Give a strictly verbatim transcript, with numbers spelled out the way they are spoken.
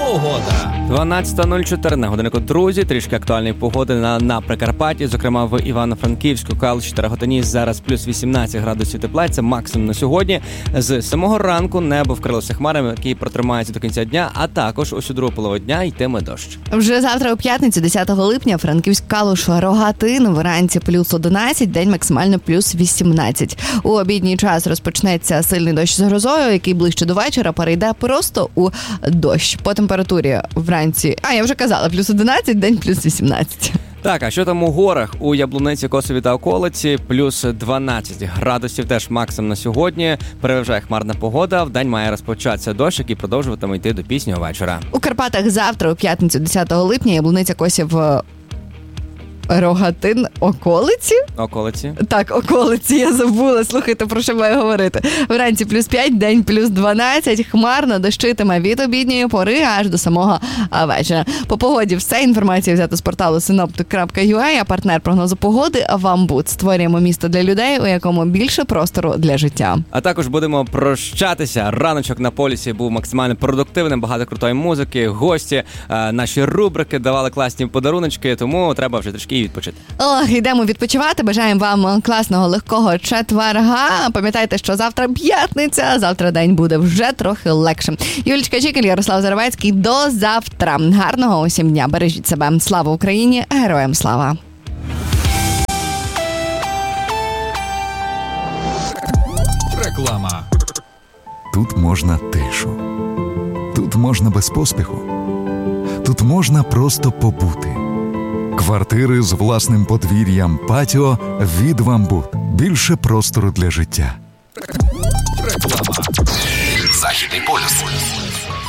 Погода. дванадцята нуль чотири на годиннику, друзі. Трішки актуальної погоди на, на Прикарпатті, зокрема в Івано-Франківську, Калуші та Рогатині. Зараз плюс вісімнадцять градусів тепла. Це максимум на сьогодні. З самого ранку небо вкрилося хмарами, які протримаються до кінця дня, а також усю другу половину дня йтиме дощ. Вже завтра у п'ятницю, десятого липня, Франківськ, Калуш, Рогатин, вранці плюс одинадцять, день максимально плюс вісімнадцять. У обідній час розпочнеться сильний дощ з грозою, який ближче до вечора перейде просто у дощ. По температурі вранці, а я вже казала, плюс одинадцять, день плюс вісімнадцять. Так, а що там у горах? У Яблуниці, Косові та околиці плюс дванадцять градусів, теж максимум на сьогодні. Переважає хмарна погода, вдень має розпочатися дощ, який продовжуватиме йти до пізнього вечора. У Карпатах завтра, у п'ятницю, десятого липня, Яблуниця, Косів, Рогатин, околиці? Околиці. Так, околиці, я забула. Слухайте, про що маю говорити. Вранці плюс п'ять, день плюс дванадцять, хмарно, дощитиме від обідньої пори аж до самого вечора. По погоді все. Інформація взята з порталу синоптик крапка ю а, а партнер прогнозу погоди «Вамбут». Створюємо місто для людей, у якому більше простору для життя. А також будемо прощатися. Раночок на полюсі був максимально продуктивним, багато крутої музики, гості, наші рубрики давали класні подаруночки, тому треба вже трішки відпочити. Ох, йдемо відпочивати. Бажаємо вам класного, легкого четверга. Пам'ятайте, що завтра п'ятниця, завтра день буде вже трохи легшим. Юлічка Чікель, Ярослав Заровецький. До завтра. Гарного усім дня. Бережіть себе. Слава Україні! Героям слава! Реклама. Тут можна тишу. Тут можна без поспіху. Тут можна просто побути. Квартири з власним подвір'ям, патіо від «Вамбут». Більше простору для життя.